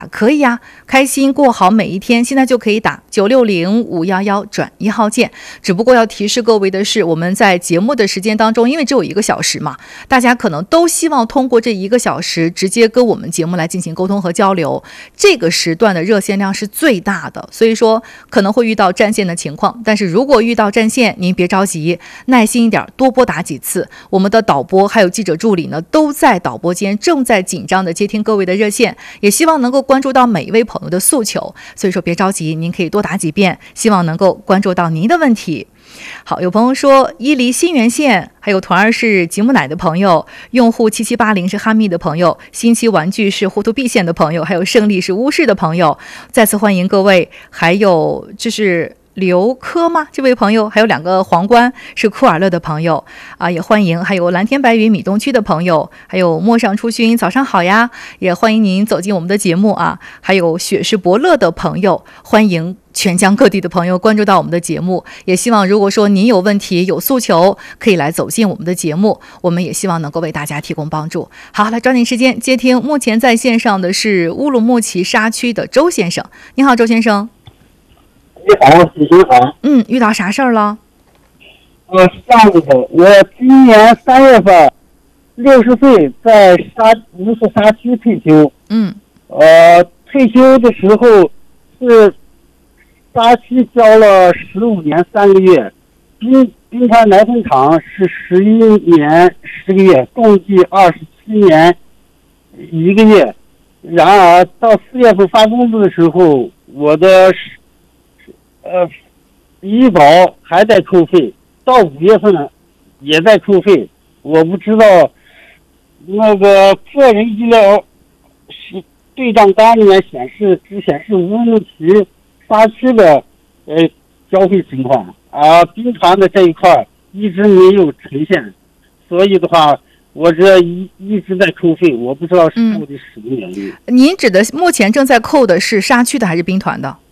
可以呀，开心过好每一天，现在就可以打960-511转1号键。只不过要提示各位的是，我们在节目的时间当中，因为只有1个小时嘛，大家可能都希望通过这1个小时直接跟我们节目来进行沟通和交流。这个时段的热线量是最大的，所以说可能会遇到占线的情况。但是如果遇到占线，您别着急，耐心一点，多拨打几次。我们的导播还有记者助理呢，都在导播间，正在紧张的接听各位的热线，也希望能够关注到每一位朋友的诉求，所以说别着急，您可以多打几遍，希望能够关注到您的问题。好，有朋友说伊犁新源县，还有团儿是吉姆奶的朋友，用户7780是哈密的朋友，新奇玩具是呼图壁县的朋友，还有胜利是乌市的朋友，再次欢迎各位。还有就是刘科吗？这位朋友，还有2个皇冠是库尔勒的朋友啊，也欢迎。还有蓝天白云米东区的朋友，还有陌上初熏，早上好呀，也欢迎您走进我们的节目啊。还有雪是伯乐的朋友，欢迎全疆各地的朋友关注到我们的节目，也希望如果说您有问题有诉求，可以来走进我们的节目，我们也希望能够为大家提供帮助。好，来抓紧时间接听目前在线上的是乌鲁木齐沙区的周先生。你好，周先生。 你好，主持人好。 遇到啥事儿了？ 是这样子的，我今年3月份60岁，在乌市沙区退休。退休的时候是沙区交了15年3个月，兵团奶粉厂是11年10个月，共计27年1个月。然而到4月份发工资的时候，我的医保还在扣费，到5月份也在扣费。我不知道那个个人医疗是对账单里面只显示乌鲁木齐沙区的交费情况，而兵团的这一块一直没有呈现，所以的话我这一直在扣费，我不知道是到底什么原因。 您指的目前正在扣的是沙区的还是兵团的？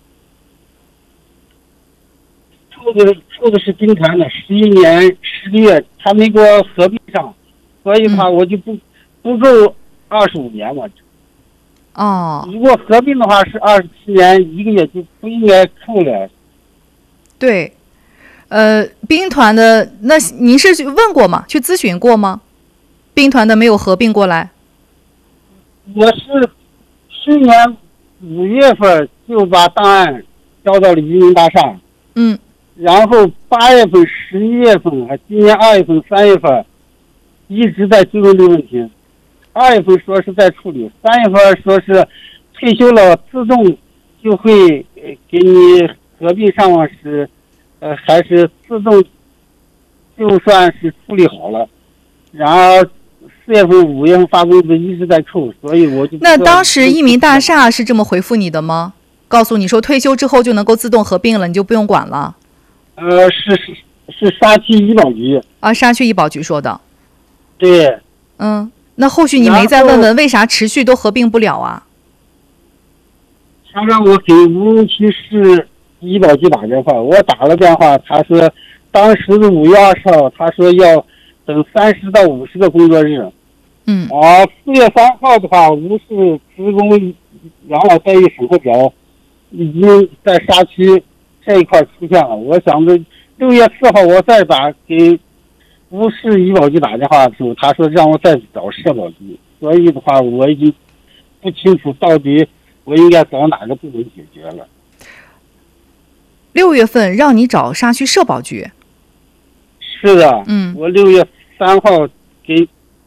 扣的是兵团的11年10个月，他没给我合并上，所以的话我就不够25年嘛。如果合并的话是27年1个月，就不应该扣了。 对，兵团的那您是问过吗？去咨询过吗？兵团的没有合并过来。 我是去年5月份就把档案交到了移民大厦。然后8月份、11月份和今年2月份、3月份一直在追问这个问题。2月份说是在处理，3月份说是退休了自动就会给你合并上网时，还是自动就算是处理好了。然而4月份、5月份发工资一直在扣，所以我就那当时移民大厦是这么回复你的吗？告诉你说退休之后就能够自动合并了，你就不用管了。是沙区医保局啊，沙区医保局说的。 对。 那后续你没再问问为啥持续都合并不了啊？ 他让我给乌鲁木齐市医保局打电话，我打了电话，他说当时的5月20号，他说要等30到50个工作日。4月3号的话，乌市职工养老待遇审核表已经在沙区这一块出现了。我想着6月4号我再打给乌市医保局打电话的时候，他说让我再找社保局，所以的话我已经不清楚到底我应该找哪个部门解决了。 6月份让你找沙区社保局？ 是的。我6月3号给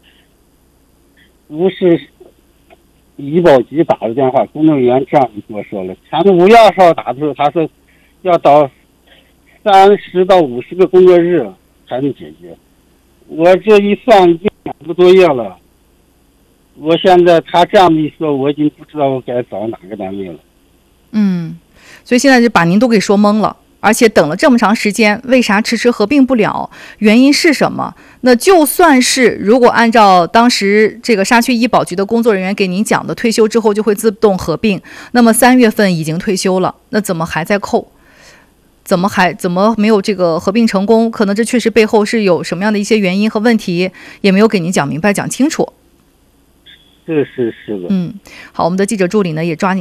乌市医保局打了电话，工作人员这样跟我说了。前面5月20号打的时候，他说要到30到50个工作日才能解决。我这一算已经2个多月了，我现在他这样一说，我已经不知道我该找哪个单位了。 所以现在就把您都给说懵了，而且等了这么长时间，为啥迟迟合并不了？原因是什么？那就算是如果按照当时这个沙区医保局的工作人员给您讲的，退休之后就会自动合并，那么3月份已经退休了，那怎么还在扣？怎么没有这个合并成功？可能这确实背后是有什么样的一些原因和问题，也没有给您讲明白讲清楚。 是的。 好，我们的记者助理呢也抓紧